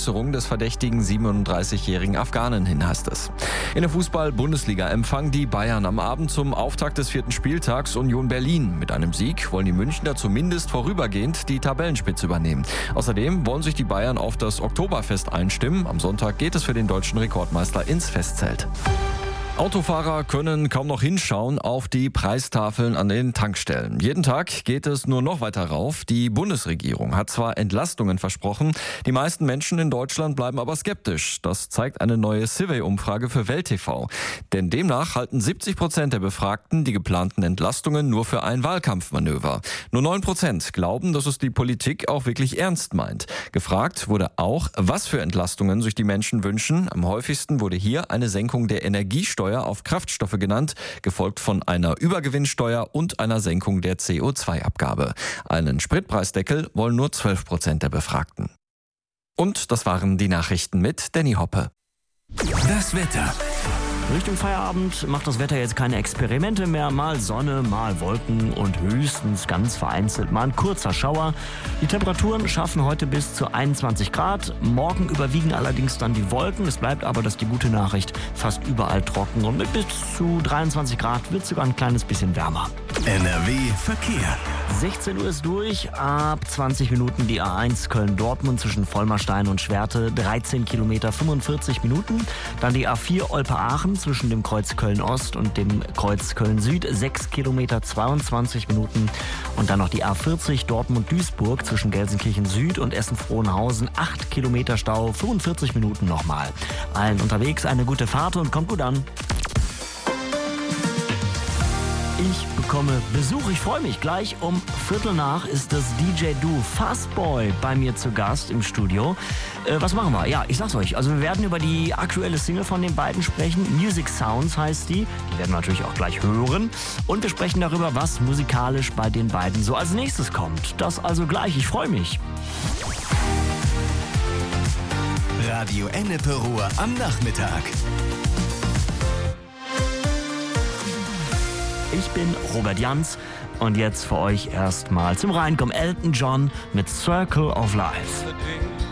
Äußerung des verdächtigen 37-jährigen Afghanen hin, heißt es. In der Fußball-Bundesliga empfangen die Bayern am Abend zum Auftakt des 4. Spieltags Union Berlin. Mit einem Sieg wollen die Münchner zumindest vorübergehend die Tabellenspitze übernehmen. Außerdem wollen sich die Bayern auf das Oktoberfest einstimmen. Am Sonntag geht es für den deutschen Rekordmeister ins Festzelt. Autofahrer können kaum noch hinschauen auf die Preistafeln an den Tankstellen. Jeden Tag geht es nur noch weiter rauf. Die Bundesregierung hat zwar Entlastungen versprochen, die meisten Menschen in Deutschland bleiben aber skeptisch. Das zeigt eine neue Survey-Umfrage für Welt TV. Denn demnach halten 70% der Befragten die geplanten Entlastungen nur für ein Wahlkampfmanöver. Nur 9% glauben, dass es die Politik auch wirklich ernst meint. Gefragt wurde auch, was für Entlastungen sich die Menschen wünschen. Am häufigsten wurde hier eine Senkung der Energiesteuer auf Kraftstoffe genannt, gefolgt von einer Übergewinnsteuer und einer Senkung der CO2-Abgabe. Einen Spritpreisdeckel wollen nur 12% der Befragten. Und das waren die Nachrichten mit Danny Hoppe. Das Wetter. Richtung Feierabend macht das Wetter jetzt keine Experimente mehr. Mal Sonne, mal Wolken und höchstens ganz vereinzelt mal ein kurzer Schauer. Die Temperaturen schaffen heute bis zu 21 Grad. Morgen überwiegen allerdings dann die Wolken. Es bleibt aber, das ist die gute Nachricht, fast überall trocken. Und mit bis zu 23 Grad wird es sogar ein kleines bisschen wärmer. NRW Verkehr. 16 Uhr ist durch. Ab 20 Minuten die A1 Köln-Dortmund zwischen Vollmerstein und Schwerte. 13 Kilometer, 45 Minuten. Dann die A4 Olpe-Aachen zwischen dem Kreuz Köln-Ost und dem Kreuz Köln-Süd. 6 Kilometer, 22 Minuten. Und dann noch die A40 Dortmund-Duisburg zwischen Gelsenkirchen-Süd und Essen-Frohnhausen. 8 Kilometer Stau, 45 Minuten nochmal. Allen unterwegs eine gute Fahrt und kommt gut an. Ich bekomme Besuch. Ich freue mich. Gleich um 7:15 ist das DJ-Duo Fastboy bei mir zu Gast im Studio. Was machen wir? Ja, ich sag's euch. Also wir werden über die aktuelle Single von den beiden sprechen. Music Sounds heißt die. Die werden wir natürlich auch gleich hören. Und wir sprechen darüber, was musikalisch bei den beiden so als nächstes kommt. Das also gleich. Ich freue mich. Radio Ennepe Ruhr am Nachmittag. Ich bin Robert Jans und jetzt für euch erstmal zum Reinkommen Elton John mit Circle of Life.